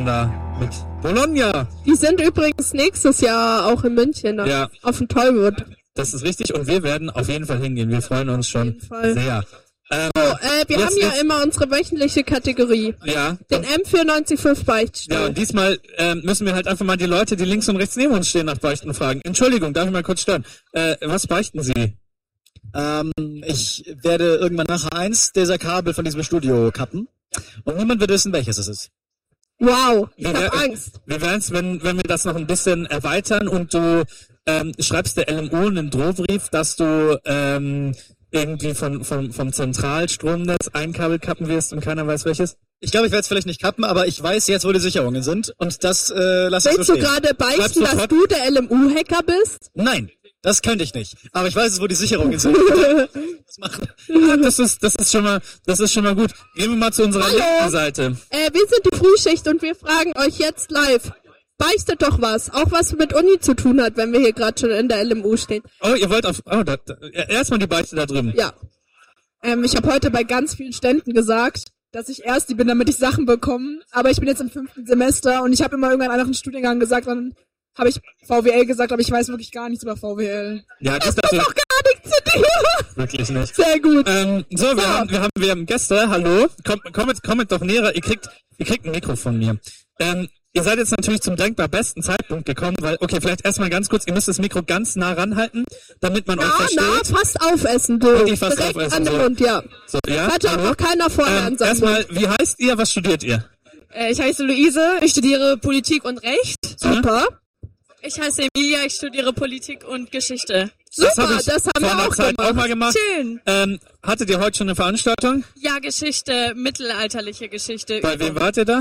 da mit Bologna. Die sind übrigens nächstes Jahr auch in München auf dem Tollwood. Das ist richtig und wir werden auf jeden Fall hingehen. Wir freuen uns schon sehr. Wir haben ja immer unsere wöchentliche Kategorie. Ja. Den M945 Beichtstuhl. Ja, und diesmal müssen wir halt einfach mal die Leute, die links und rechts neben uns stehen, nach Beichten fragen. Entschuldigung, darf ich mal kurz stören? Was beichten Sie? Ich werde irgendwann nachher eins dieser Kabel von diesem Studio kappen. Und niemand wird wissen, welches es ist. Wow, ich hab Angst. Wie wär's, wenn wir das noch ein bisschen erweitern und du schreibst der LMU einen Drohbrief, dass du irgendwie vom Zentralstromnetz ein Kabel kappen wirst und keiner weiß welches? Ich glaube, ich werde es vielleicht nicht kappen, aber ich weiß jetzt, wo die Sicherungen sind und das lasse ich so stehen. Willst du gerade beichten, dass du der LMU-Hacker bist? Nein, das könnte ich nicht. Aber ich weiß jetzt, wo die Sicherungen sind. Das machen. Ja, das ist schon mal gut. Gehen wir mal zu unserer linken Seite. Wir sind die Frühschicht und wir fragen euch jetzt live. Beichtet doch was, auch was mit Uni zu tun hat, wenn wir hier gerade schon in der LMU stehen. Oh, ihr wollt erstmal die Beichte da drüben. Ja. Ich habe heute bei ganz vielen Ständen gesagt, dass ich Ersti bin, damit ich Sachen bekomme. Aber ich bin jetzt im 5. Semester und ich habe immer irgendwann einen Studiengang gesagt, dann habe ich VWL gesagt, aber ich weiß wirklich gar nichts über VWL. Ja, das ist doch gar nichts zu dir. Wirklich nicht. Sehr gut. Wir haben Gäste. Hallo. Kommt doch näher. Ihr kriegt ein Mikro von mir. Ihr seid jetzt natürlich zum denkbar besten Zeitpunkt gekommen, weil, okay, vielleicht erstmal ganz kurz, ihr müsst das Mikro ganz nah ranhalten, damit man euch versteht. Fast aufessen, du. Okay, fast direkt aufessen, an den Mund, ja. So, ja. Hat auch noch keiner vorher ansagen. Erstmal, wie heißt ihr, was studiert ihr? Ich heiße Luise, ich studiere Politik und Recht. Super. Ich heiße Emilia, ich studiere Politik und Geschichte. Super, das haben wir auch mal gemacht. Schön. Hattet ihr heute schon eine Veranstaltung? Ja, Geschichte, mittelalterliche Geschichte. Bei wem wart ihr da?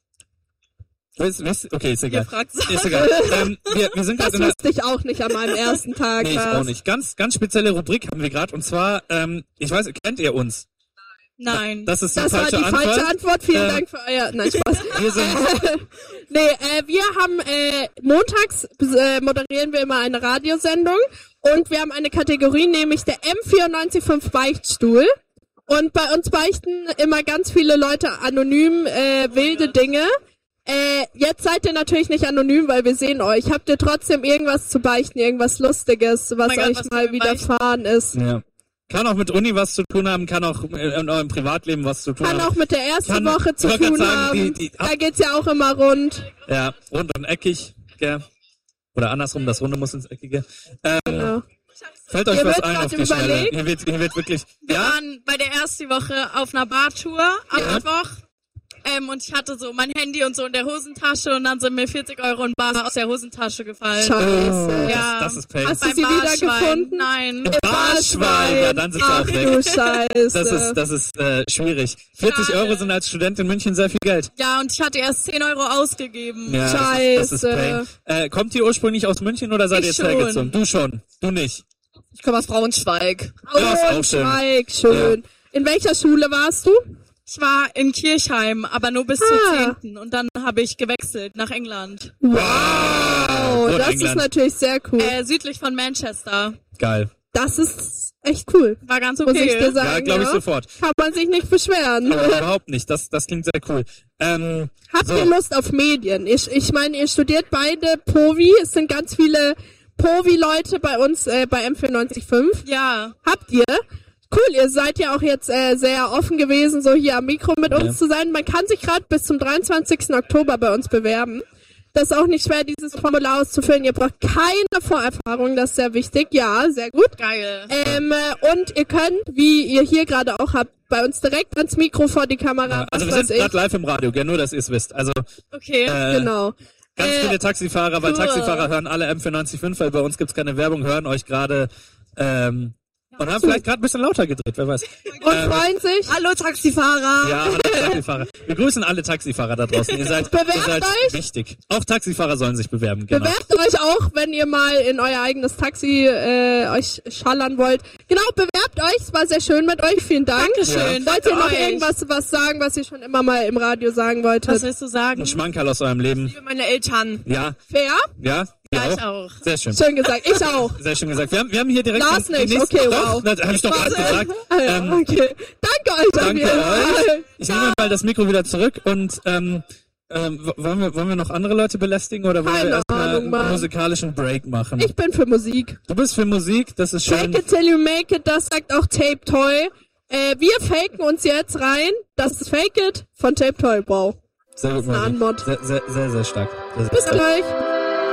Okay, ist egal. Ist egal. Wir sind das wusste ich auch nicht an meinem ersten Tag. Nee, ich auch nicht. Ganz spezielle Rubrik haben wir gerade. Und zwar, ich weiß, kennt ihr uns? Nein. Das ist die falsche Antwort. Vielen Dank für euer... Nein, Spaß. Wir haben montags moderieren wir immer eine Radiosendung und wir haben eine Kategorie, nämlich der M945 Beichtstuhl. Und bei uns beichten immer ganz viele Leute anonym wilde Dinge. Jetzt seid ihr natürlich nicht anonym, weil wir sehen euch. Habt ihr trotzdem irgendwas zu beichten, irgendwas Lustiges, was euch mal widerfahren ist? Ja. Kann auch mit Uni was zu tun haben, kann auch in eurem Privatleben was zu tun haben. Kann auch mit der ersten Woche zu tun haben. Da geht's ja auch immer rund. Ja, rund und eckig. Ja. Oder andersrum, das Runde muss ins Eckige. Genau. Fällt euch was ein auf die Schnelle? Hier wird wirklich... Wir waren bei der ersten Woche auf einer Bartour am Mittwoch. Und ich hatte so mein Handy und so in der Hosentasche und dann sind mir 40 € in Bar aus der Hosentasche gefallen. Scheiße. Ja. Das ist Pain. Hast du sie wieder gefunden? Nein. Im Barschwein. Ja, dann sind sie auch weg. Du Scheiße. Das ist schwierig. 40 € sind als Student in München sehr viel Geld. Ja, und ich hatte erst 10 € ausgegeben. Ja, Scheiße. Das ist Pain. Kommt ihr ursprünglich aus München oder seid ihr jetzt hergezogen? Du schon. Du nicht. Ich komme aus Braunschweig. Braunschweig, schön. Ja. In welcher Schule warst du? Ich war in Kirchheim, aber nur bis zur 10. Und dann habe ich gewechselt nach England. Wow, das ist natürlich sehr cool. Südlich von Manchester. Geil. Das ist echt cool. War ganz okay. Muss ich dir sagen, ja, glaube ich sofort. Kann man sich nicht beschweren. Aber überhaupt nicht. Das klingt sehr cool. Habt ihr Lust auf Medien? Ich meine, ihr studiert beide Povi. Es sind ganz viele Povi-Leute bei uns bei M945. Ja. Habt ihr? Cool, ihr seid ja auch jetzt sehr offen gewesen, so hier am Mikro mit uns zu sein. Man kann sich gerade bis zum 23. Oktober bei uns bewerben. Das ist auch nicht schwer, dieses Formular auszufüllen. Ihr braucht keine Vorerfahrung, das ist sehr wichtig. Ja, sehr gut. Geil. Und ihr könnt, wie ihr hier gerade auch habt, bei uns direkt ans Mikro vor die Kamera. Ja, also wir sind gerade live im Radio, nur dass ihr es wisst. Also okay, genau. Ganz viele Taxifahrer, weil Taxifahrer hören alle M945, weil bei uns gibt's keine Werbung, hören euch gerade und haben vielleicht gerade ein bisschen lauter gedreht, wer weiß. Und freuen sich. Hallo Taxifahrer. Ja, hallo Taxifahrer. Wir grüßen alle Taxifahrer da draußen. Ihr seid wichtig. Auch Taxifahrer sollen sich bewerben. Genau. Bewerbt euch auch, wenn ihr mal in euer eigenes Taxi euch schallern wollt. Genau, bewerbt euch. Es war sehr schön mit euch. Vielen Dank. Dankeschön. Wollt ihr noch irgendwas sagen, was ihr schon immer mal im Radio sagen wolltet? Was willst du sagen? Ein Schmankerl aus eurem Leben. Ich liebe meine Eltern. Ja. Wer? Ja. Ja, ich auch. Sehr schön. Schön gesagt, ich auch. Sehr schön gesagt. Wir haben hier direkt... Lars nicht, okay, wow. Das hab ich doch gerade gesagt. Okay. Danke euch. Danke euch. Ich nehme mal das Mikro wieder zurück und wollen wir noch andere Leute belästigen oder wollen wir Keine erstmal Ahnung, einen Mann. musikalischen Break machen? Ich bin für Musik. Du bist für Musik, das ist schön. Fake it till you make it, das sagt auch Tape Toy. Wir faken uns jetzt rein. Das ist Fake It von Tape Toy. Wow. Sehr gut, Eine Marie. Anmod. Sehr, sehr, sehr, sehr stark. Sehr, sehr Bis stark. gleich.